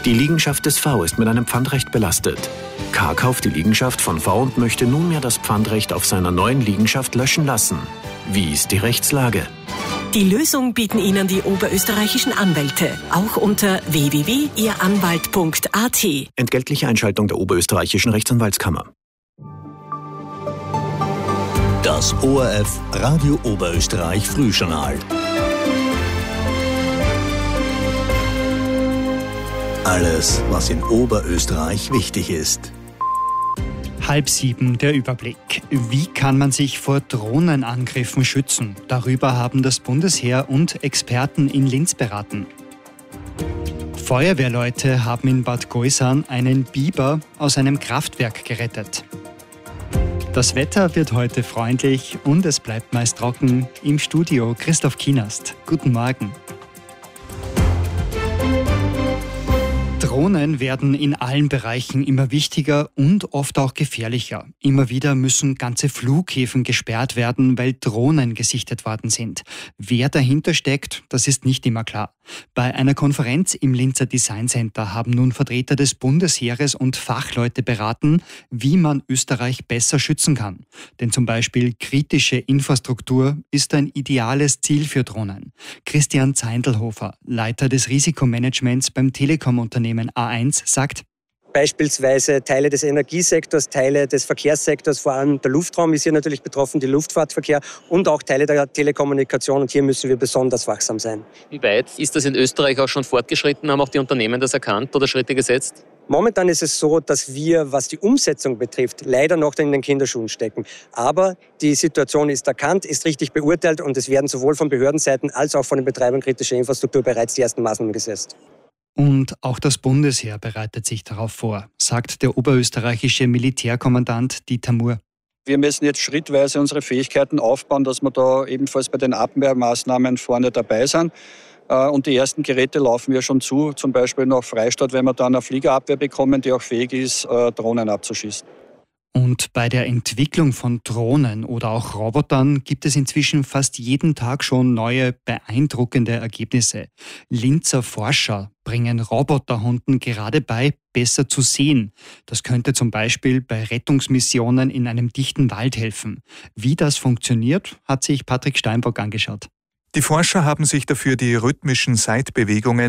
Die Liegenschaft des V ist mit einem Pfandrecht belastet. K kauft die Liegenschaft von V und möchte nunmehr das Pfandrecht auf seiner neuen Liegenschaft löschen lassen. Wie ist die Rechtslage? Die Lösung bieten Ihnen die oberösterreichischen Anwälte, auch unter www.ihranwalt.at. Entgeltliche Einschaltung der oberösterreichischen Rechtsanwaltskammer. Das ORF Radio Oberösterreich Frühjournal. Alles, was in Oberösterreich wichtig ist. 6:30 der Überblick. Wie kann man sich vor Drohnenangriffen schützen? Darüber haben das Bundesheer und Experten in Linz beraten. Feuerwehrleute haben in Bad Goisern einen Biber aus einem Kraftwerk gerettet. Das Wetter wird heute freundlich und es bleibt meist trocken. Im Studio Christoph Kienast. Guten Morgen. Drohnen werden in allen Bereichen immer wichtiger und oft auch gefährlicher. Immer wieder müssen ganze Flughäfen gesperrt werden, weil Drohnen gesichtet worden sind. Wer dahinter steckt, das ist nicht immer klar. Bei einer Konferenz im Linzer Design Center haben nun Vertreter des Bundesheeres und Fachleute beraten, wie man Österreich besser schützen kann. Denn zum Beispiel kritische Infrastruktur ist ein ideales Ziel für Drohnen. Christian Zeindlhofer, Leiter des Risikomanagements beim Telekom-Unternehmen A1, sagt: Beispielsweise Teile des Energiesektors, Teile des Verkehrssektors, vor allem der Luftraum ist hier natürlich betroffen, die Luftfahrtverkehr und auch Teile der Telekommunikation. Und hier müssen wir besonders wachsam sein. Wie weit ist das in Österreich auch schon fortgeschritten? Haben auch die Unternehmen das erkannt oder Schritte gesetzt? Momentan ist es so, dass wir, was die Umsetzung betrifft, leider noch in den Kinderschuhen stecken. Aber die Situation ist erkannt, ist richtig beurteilt und es werden sowohl von Behördenseiten als auch von den Betreibern kritischer Infrastruktur bereits die ersten Maßnahmen gesetzt. Und auch das Bundesheer bereitet sich darauf vor, sagt der oberösterreichische Militärkommandant Dieter Muhr. Wir müssen jetzt schrittweise unsere Fähigkeiten aufbauen, dass wir da ebenfalls bei den Abwehrmaßnahmen vorne dabei sind. Und die ersten Geräte laufen ja schon zu, zum Beispiel nach Freistaat, wenn wir dann eine Fliegerabwehr bekommen, die auch fähig ist, Drohnen abzuschießen. Und bei der Entwicklung von Drohnen oder auch Robotern gibt es inzwischen fast jeden Tag schon neue, beeindruckende Ergebnisse. Linzer Forscher bringen Roboterhunden gerade bei, besser zu sehen. Das könnte zum Beispiel bei Rettungsmissionen in einem dichten Wald helfen. Wie das funktioniert, hat sich Patrick Steinbock angeschaut. Die Forscher haben sich dafür die rhythmischen Seitbewegungen